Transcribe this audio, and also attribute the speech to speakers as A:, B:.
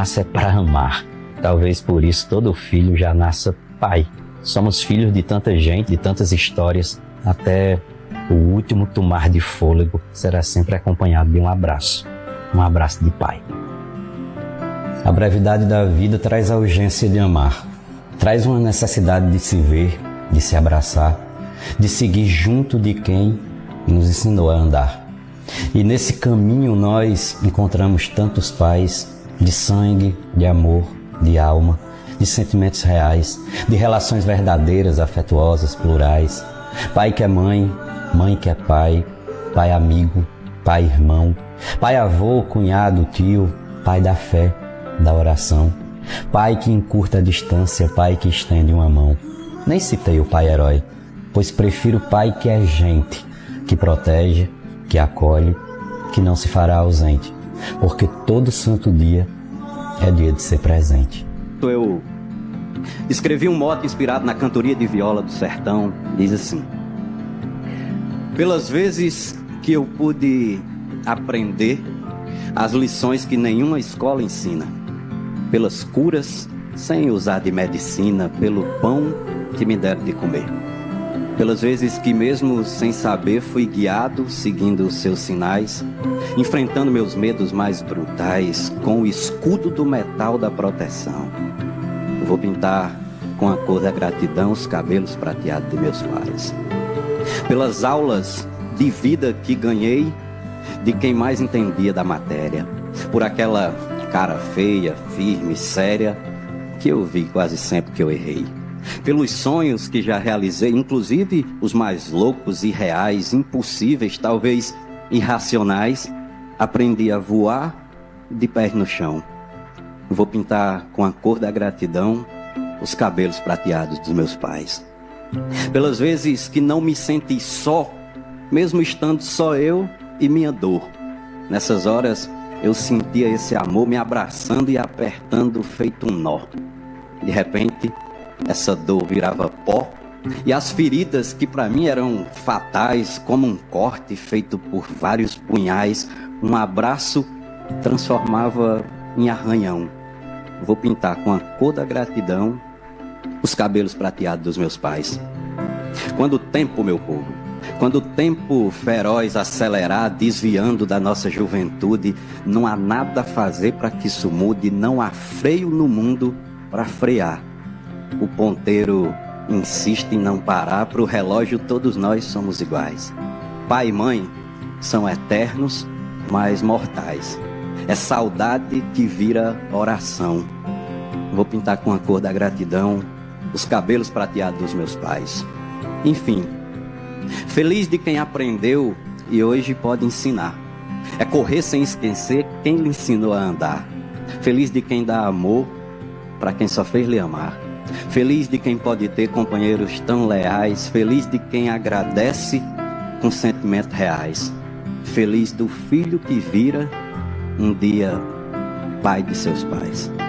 A: nasce é para amar. Talvez por isso todo filho já nasça pai. Somos filhos de tanta gente, de tantas histórias, até o último tomar de fôlego será sempre acompanhado de um abraço de pai. A brevidade da vida traz a urgência de amar, traz uma necessidade de se ver, de se abraçar, de seguir junto de quem nos ensinou a andar. E nesse caminho nós encontramos tantos pais de sangue, de amor, de alma, de sentimentos reais, de relações verdadeiras, afetuosas, plurais. Pai que é mãe, mãe que é pai, pai amigo, pai irmão, pai avô, cunhado, tio, pai da fé, da oração, pai que encurta a distância, pai que estende uma mão. Nem citei o pai herói, pois prefiro o pai que é gente, que protege, que acolhe, que não se fará ausente, porque todo santo dia é dia de ser presente.
B: Eu escrevi um mote inspirado na cantoria de viola do sertão, diz assim: pelas vezes que eu pude aprender as lições que nenhuma escola ensina, pelas curas sem usar de medicina, pelo pão que me deram de comer, pelas vezes que mesmo sem saber fui guiado, seguindo os seus sinais, enfrentando meus medos mais brutais, com o escudo do metal da proteção. Vou pintar com a cor da gratidão os cabelos prateados de meus pais. Pelas aulas de vida que ganhei de quem mais entendia da matéria, por aquela cara feia, firme, séria, que eu vi quase sempre que eu errei. Pelos sonhos que já realizei, inclusive os mais loucos, irreais, impossíveis, talvez irracionais, aprendi a voar de pés no chão. Vou pintar com a cor da gratidão os cabelos prateados dos meus pais. Pelas vezes que não me senti só, mesmo estando só eu e minha dor. Nessas horas eu sentia esse amor me abraçando e apertando feito um nó. De repente, essa dor virava pó, e as feridas que para mim eram fatais, como um corte feito por vários punhais, um abraço transformava em arranhão. Vou pintar com a cor da gratidão os cabelos prateados dos meus pais. Quando o tempo, meu povo, quando o tempo feroz acelerar, desviando da nossa juventude, não há nada a fazer para que isso mude, não há freio no mundo para frear. O ponteiro insiste em não parar, para o relógio todos nós somos iguais. Pai e mãe são eternos, mas mortais. É saudade que vira oração. Vou pintar com a cor da gratidão os cabelos prateados dos meus pais. Enfim, feliz de quem aprendeu e hoje pode ensinar. É correr sem esquecer quem lhe ensinou a andar. Feliz de quem dá amor para quem só fez lhe amar. Feliz de quem pode ter companheiros tão leais. Feliz de quem agradece com sentimentos reais. Feliz do filho que vira um dia pai de seus pais.